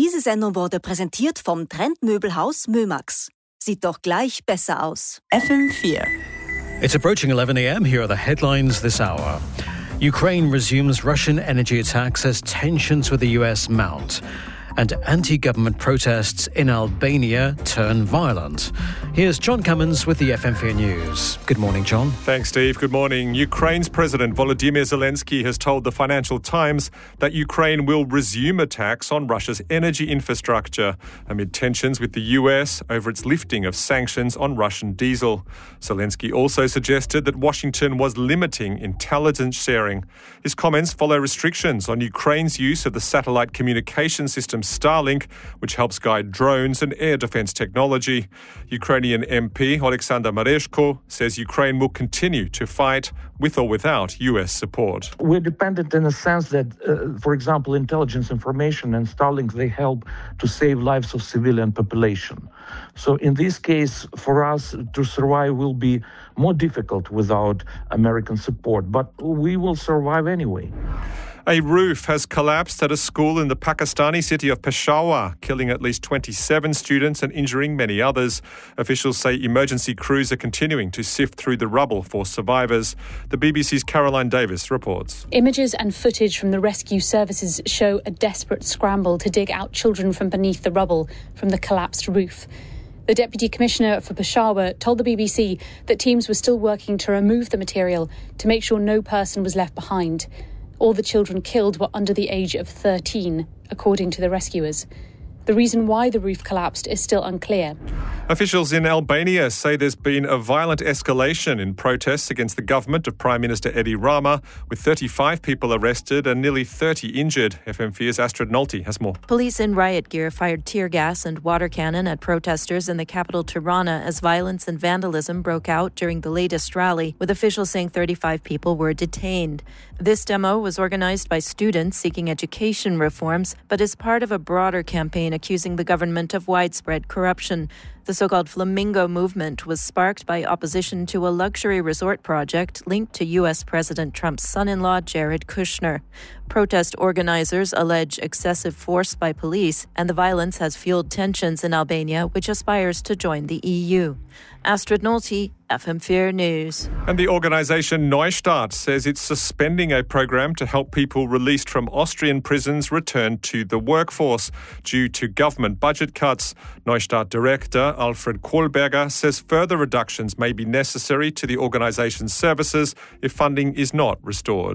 Diese Sendung wurde präsentiert vom Trendmöbelhaus Mömax. Sieht doch gleich besser aus. FM4. It's approaching 11 a.m. Here are the headlines this hour. Ukraine resumes Russian energy attacks as tensions with the US mount. And anti-government protests in Albania turn violent. Here's John Cummins with the FM4 News. Good morning, John. Thanks, Steve. Good morning. Ukraine's President Volodymyr Zelensky has told the Financial Times that Ukraine will resume attacks on Russia's energy infrastructure amid tensions with the US over its lifting of sanctions on Russian diesel. Zelensky also suggested that Washington was limiting intelligence sharing. His comments follow restrictions on Ukraine's use of the satellite communication system Starlink, which helps guide drones and air defense technology. Ukrainian MP Alexander Mareshko says Ukraine will continue to fight with or without US support. We're dependent in a sense that, for example, intelligence information and Starlink, they help to save lives of civilian population. So in this case, for us to survive will be more difficult without American support, but we will survive anyway. A roof has collapsed at a school in the Pakistani city of Peshawar, killing at least 27 students and injuring many others. Officials say emergency crews are continuing to sift through the rubble for survivors. The BBC's Caroline Davis reports. Images and footage from the rescue services show a desperate scramble to dig out children from beneath the rubble from the collapsed roof. The Deputy Commissioner for Peshawar told the BBC that teams were still working to remove the material to make sure no person was left behind. All the children killed were under the age of 13, according to the rescuers. The reason why the roof collapsed is still unclear. Officials in Albania say there's been a violent escalation in protests against the government of Prime Minister Edi Rama, with 35 people arrested and nearly 30 injured. FM4's Astrid Nolte has more. Police in riot gear fired tear gas and water cannon at protesters in the capital Tirana as violence and vandalism broke out during the latest rally, with officials saying 35 people were detained. This demo was organized by students seeking education reforms, but is part of a broader campaign accusing the government of widespread corruption. The so-called Flamingo movement was sparked by opposition to a luxury resort project linked to U.S. President Trump's son-in-law, Jared Kushner. Protest organizers allege excessive force by police, and the violence has fueled tensions in Albania, which aspires to join the EU. Astrid Nolte, FM4 News. And the organisation Neustart says it's suspending a programme to help people released from Austrian prisons return to the workforce due to government budget cuts. Neustart director Alfred Kohlberger says further reductions may be necessary to the organisation's services if funding is not restored.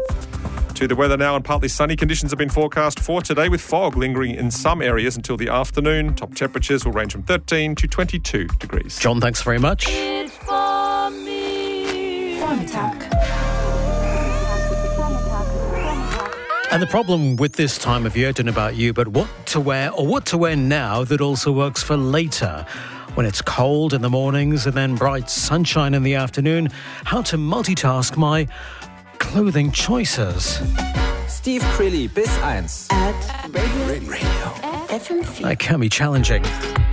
To the weather now, and partly sunny conditions have been forecast for today, with fog lingering in some areas until the afternoon. Top temperatures will range from 13 to 22 degrees. John, thanks very much. And the problem with this time of year, I don't know about you, but what to wear now that also works for later. When it's cold in the mornings and then bright sunshine in the afternoon, how to multitask my clothing choices. Steve Crilly bis 1 At Radio. That can be challenging.